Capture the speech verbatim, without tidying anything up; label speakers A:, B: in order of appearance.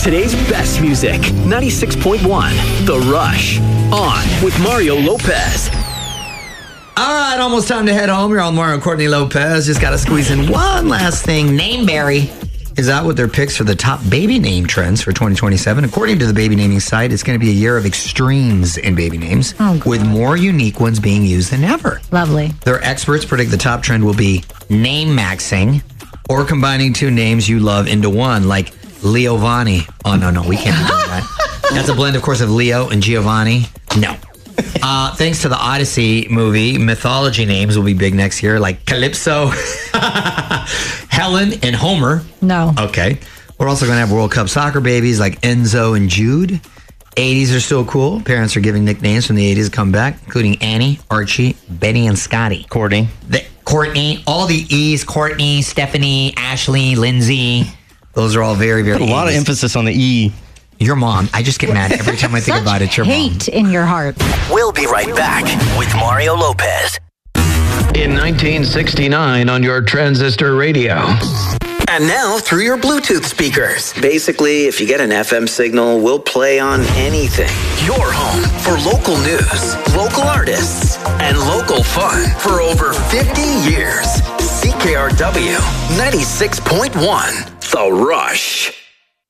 A: today's best music. ninety-six point one, The Rush. On with Mario Lopez.
B: All right, almost time to head home. You're on Mario Courtney Lopez. Just got to squeeze in one last thing. Nameberry is out with their picks for the top baby name trends for twenty twenty-seven. According to the baby naming site, it's going to be a year of extremes in baby names,
C: oh,
B: with more unique ones being used than ever.
C: Lovely.
B: Their experts predict the top trend will be name maxing or combining two names you love into one, like Leovani. Oh, no, no, we can't do that. That's a blend, of course, of Leo and Giovanni. No. Uh, thanks to the Odyssey movie, mythology names will be big next year, like Calypso, Helen, and Homer.
C: No.
B: Okay. We're also going to have World Cup soccer babies like Enzo and Jude. eighties are still cool. Parents are giving nicknames from the eighties come back, including Annie, Archie, Benny, and Scotty.
D: Courtney.
B: The, Courtney, all the E's, Courtney, Stephanie, Ashley, Lindsay. Those are all very, very
D: Put a lot
B: E's.
D: of emphasis on the E.
B: Your mom. I just get mad every time I think about it. Your
C: hate
B: mom.
C: in your heart.
A: We'll be right back with Mario Lopez. In nineteen sixty-nine on your transistor radio. And now through your Bluetooth speakers. Basically, if you get an F M signal, we'll play on anything. Your home for local news, local artists, and local fun for over fifty years. C K R W ninety-six point one, The Rush.